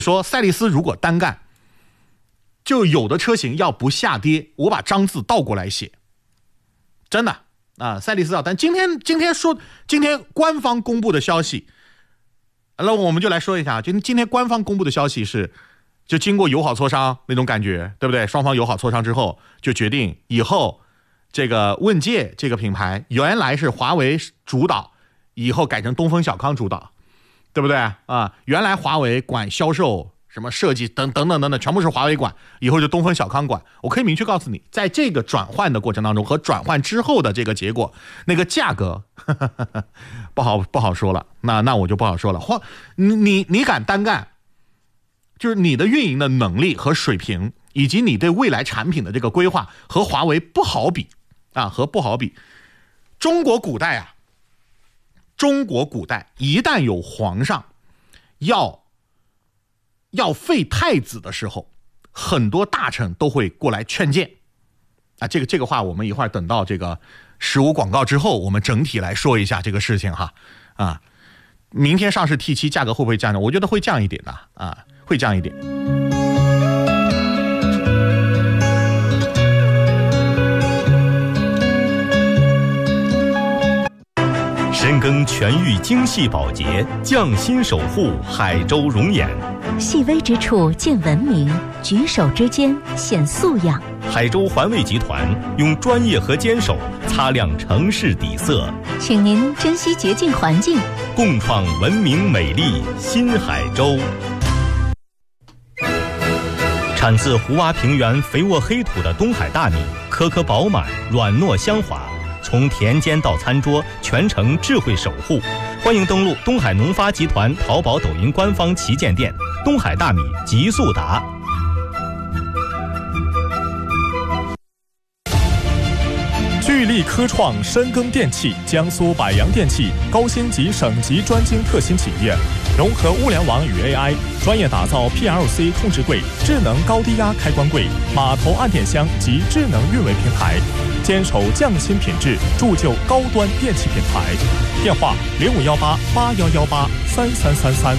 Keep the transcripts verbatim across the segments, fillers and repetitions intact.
说赛力斯如果单干，就有的车型要不下跌，我把章字倒过来写，真的啊，赛力斯要单。今天今天说，今天官方公布的消息，那我们就来说一下，今今天官方公布的消息是，就经过友好磋商那种感觉，对不对？双方友好磋商之后，就决定以后这个问界这个品牌原来是华为主导，以后改成东风小康主导。对不对啊？原来华为管销售、什么设计等等等等等，全部是华为管，以后就东风小康管。我可以明确告诉你，在这个转换的过程当中和转换之后的这个结果，那个价格呵呵呵不好不好说了。那那我就不好说了。或你你你敢单干，就是你的运营的能力和水平，以及你对未来产品的这个规划和华为不好比啊，和不好比。中国古代啊。中国古代一旦有皇上要要废太子的时候，很多大臣都会过来劝谏啊。这个这个话我们一会儿等到这个十五广告之后，我们整体来说一下这个事情哈。啊，明天上市 T 七 价格会不会降呢？我觉得会降一点的啊，会降一点。 深耕全域精细保洁，匠心守护海州容颜。 细微之处见文明，举手之间显素养。 海州环卫集团用专业和坚守擦亮城市底色， 请您珍惜洁净环境， 共创文明美丽新海州。产自湖洼平原肥沃黑土的东海大米，颗颗饱满，软糯香滑。从田间到餐桌，全程智慧守护。欢迎登录东海农发集团淘宝、抖音官方旗舰店“东海大米极速达”。 聚力科创深耕电器，江苏百洋电器高星级省级专精特新企业，融合物联网与 A I， 专业打造 P L C 控制柜、智能高低压开关柜、码头按电箱及智能运维平台，坚守匠心品质，铸就高端电器品牌。电话零五幺八八幺幺八三三三三。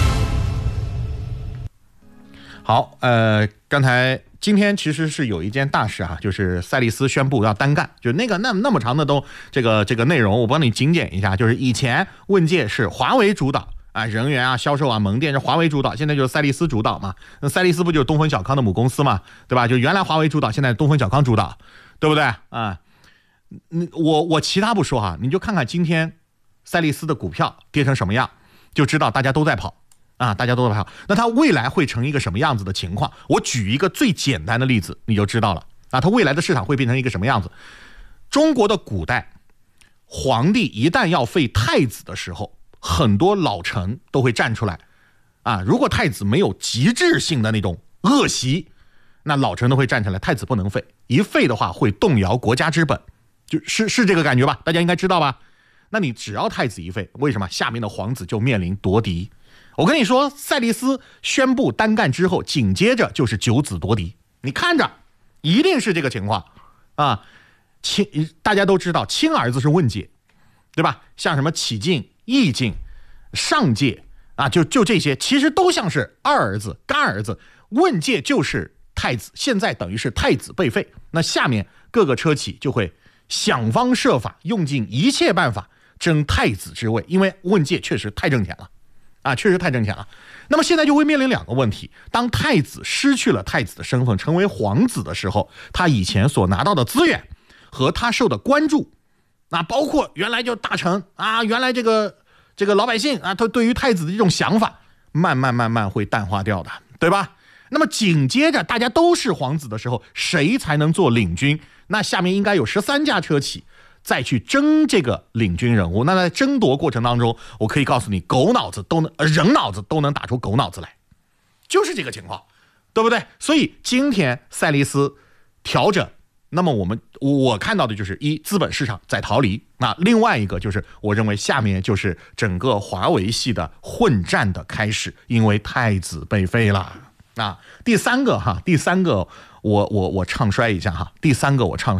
好，呃，刚才今天其实是有一件大事哈、啊，就是赛力斯宣布要单干，就那个那那么长的都这个这个内容，我帮你精简一下，就是以前问界是华为主导啊，人员啊、销售啊、门店是华为主导，现在就是赛力斯主导嘛。那赛力斯不就是东风小康的母公司嘛，对吧？就原来华为主导，现在东风小康主导，对不对啊？我我其他不说哈，你就看看今天赛力斯的股票跌成什么样，就知道大家都在跑。啊，大家都在跑，那它未来会成一个什么样子的情况？我举一个最简单的例子，你就知道了啊，它未来的市场会变成一个什么样子？中国的古代，皇帝一旦要废太子的时候，很多老臣都会站出来啊，如果太子没有极致性的那种恶习，那老臣都会站起来，太子不能废，一废的话会动摇国家之本，就是是这个感觉吧？大家应该知道吧？那你只要太子一废，为什么下面的皇子就面临夺嫡？我跟你说，赛力斯宣布单干之后，紧接着就是九子夺嫡。你看着，一定是这个情况啊！亲，大家都知道，亲儿子是问界，对吧？像什么启晋、义晋、上界啊，就就这些，其实都像是二儿子、干儿子。问界就是太子，现在等于是太子被废，那下面各个车企就会想方设法，用尽一切办法争太子之位，因为问界确实太挣钱了。啊，确实太挣钱了。那么现在就会面临两个问题：当太子失去了太子的身份，成为皇子的时候，他以前所拿到的资源和他受的关注，那包括原来就大臣啊，原来这个这个老百姓啊，他对于太子的这种想法，慢慢慢慢会淡化掉的，对吧？那么紧接着大家都是皇子的时候，谁才能做领军？那下面应该有十三家车企。再去争这个领军人物，那在争夺过程当中，我可以告诉你，狗脑子都能，人脑子都能打出狗脑子来，就是这个情况，对不对？所以今天赛力斯调整，那么我们我看到的就是一资本市场在逃离，那另外一个就是我认为下面就是整个华为系的混战的开始，因为太子被废了。啊，第三个哈，第三个我我我唱衰一下哈，第三个我唱。